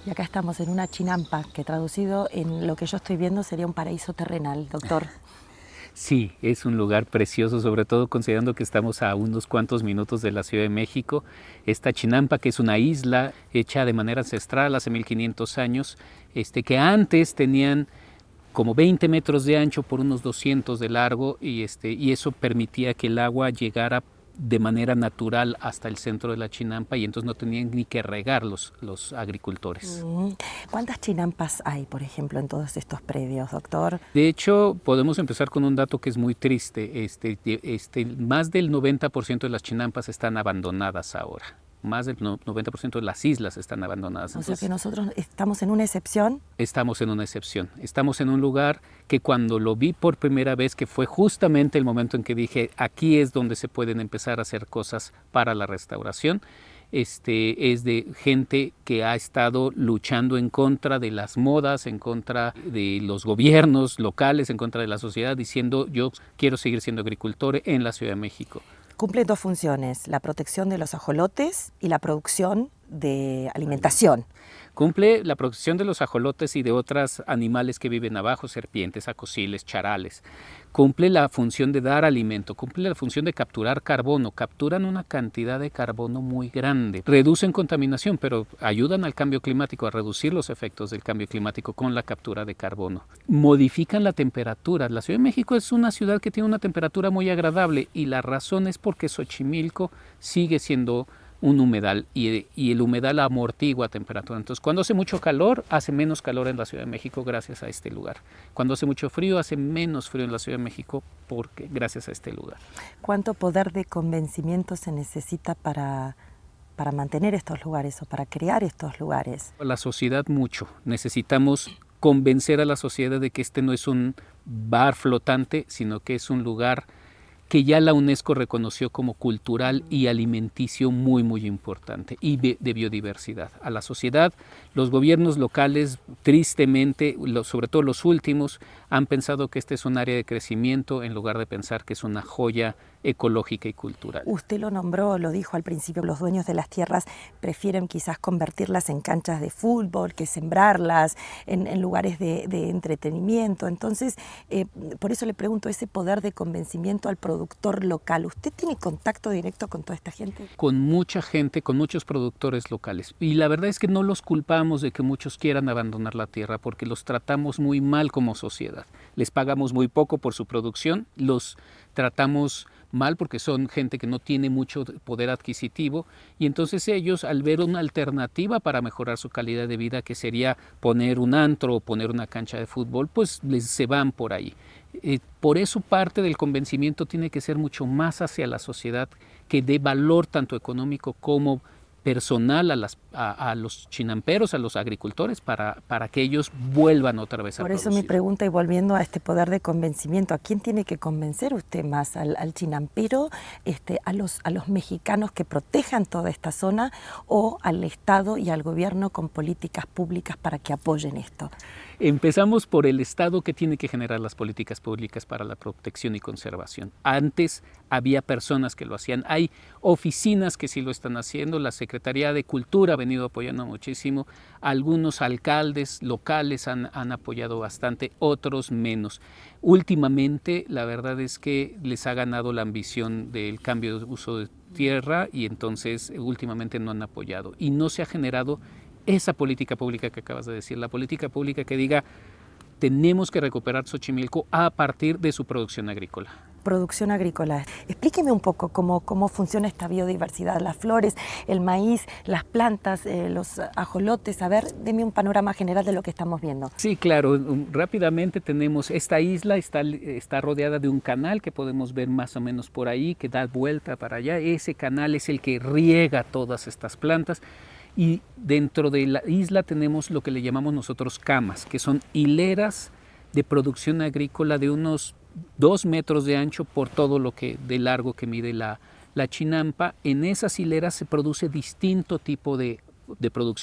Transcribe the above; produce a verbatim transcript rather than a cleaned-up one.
Y acá estamos en una chinampa, que traducido en lo que yo estoy viendo sería un paraíso terrenal, doctor. Sí, es un lugar precioso, sobre todo considerando que estamos a unos cuantos minutos de la Ciudad de México. Esta Chinampa, que es una isla hecha de manera ancestral hace mil quinientos años, este, que antes tenían como veinte metros de ancho por unos doscientos de largo, y, este, y eso permitía que el agua llegara de manera natural hasta el centro de la Chinampa, y entonces no tenían ni que regar los, los agricultores. ¿Cuántas chinampas hay, por ejemplo, en todos estos predios, doctor? De hecho, podemos empezar con un dato que es muy triste. Este, este, más del noventa por ciento de las chinampas están abandonadas ahora. Más del noventa por ciento de las islas están abandonadas. O Entonces, sea que nosotros estamos en una excepción. Estamos en una excepción. Estamos en un lugar que cuando lo vi por primera vez, que fue justamente el momento en que dije, aquí es donde se pueden empezar a hacer cosas para la restauración, este, es de gente que ha estado luchando en contra de las modas, en contra de los gobiernos locales, en contra de la sociedad, diciendo yo quiero seguir siendo agricultor en la Ciudad de México. Cumple dos funciones, la protección de los ajolotes y la producción de alimentación. Cumple la protección de los ajolotes y de otros animales que viven abajo, serpientes, acosiles, charales. Cumple la función de dar alimento, cumple la función de capturar carbono. Capturan una cantidad de carbono muy grande. Reducen contaminación, pero ayudan al cambio climático, a reducir los efectos del cambio climático con la captura de carbono. Modifican la temperatura. La Ciudad de México es una ciudad que tiene una temperatura muy agradable, y la razón es porque Xochimilco sigue siendo un humedal, y, y el humedal amortigua temperatura. Entonces, cuando hace mucho calor, hace menos calor en la Ciudad de México gracias a este lugar. Cuando hace mucho frío, hace menos frío en la Ciudad de México porque, gracias a este lugar. ¿Cuánto poder de convencimiento se necesita para, para mantener estos lugares o para crear estos lugares? La sociedad mucho. Necesitamos convencer a la sociedad de que este no es un bar flotante, sino que es un lugar que ya la UNESCO reconoció como cultural y alimenticio muy, muy importante, y de biodiversidad. A la sociedad, los gobiernos locales, tristemente, sobre todo los últimos, han pensado que este es un área de crecimiento en lugar de pensar que es una joya ecológica y cultural. Usted lo nombró, lo dijo al principio, los dueños de las tierras prefieren quizás convertirlas en canchas de fútbol, que sembrarlas en, en lugares de, de entretenimiento. Entonces, eh, por eso le pregunto, ese poder de convencimiento al productor local, ¿usted tiene contacto directo con toda esta gente? Con mucha gente, con muchos productores locales. Y la verdad es que no los culpamos de que muchos quieran abandonar la tierra, porque los tratamos muy mal como sociedad. Les pagamos muy poco por su producción, los tratamos mal porque son gente que no tiene mucho poder adquisitivo, y entonces ellos, al ver una alternativa para mejorar su calidad de vida, que sería poner un antro o poner una cancha de fútbol, pues les, se van por ahí. Eh, por eso parte del convencimiento tiene que ser mucho más hacia la sociedad, que dé valor tanto económico como personal a, las, a, a los chinamperos, a los agricultores, para, para que ellos vuelvan otra vez a Por producir. eso mi pregunta, y volviendo a este poder de convencimiento, ¿a quién tiene que convencer usted más? ¿Al, al chinampero, este, a, los, a los mexicanos que protejan toda esta zona, o al Estado y al gobierno con políticas públicas para que apoyen esto? Empezamos por el Estado, que tiene que generar las políticas públicas para la protección y conservación. Antes había personas que lo hacían, hay oficinas que sí lo están haciendo, la Secretaría de Cultura ha venido apoyando muchísimo, algunos alcaldes locales han, han apoyado bastante, otros menos. Últimamente, la verdad es que les ha ganado la ambición del cambio de uso de tierra, y entonces últimamente no han apoyado, y no se ha generado esa política pública que acabas de decir, la política pública que diga tenemos que recuperar Xochimilco a partir de su producción agrícola. Producción agrícola. Explíqueme un poco cómo, cómo funciona esta biodiversidad, las flores, el maíz, las plantas, eh, los ajolotes. A ver, deme un panorama general de lo que estamos viendo. Sí, claro. Rápidamente tenemos esta isla, está, está rodeada de un canal que podemos ver más o menos por ahí, que da vuelta para allá. Ese canal es el que riega todas estas plantas. Y dentro de la isla tenemos lo que le llamamos nosotros camas, que son hileras de producción agrícola de unos dos metros de ancho por todo lo que de largo que mide la, la chinampa. En esas hileras se produce distinto tipo de, de producción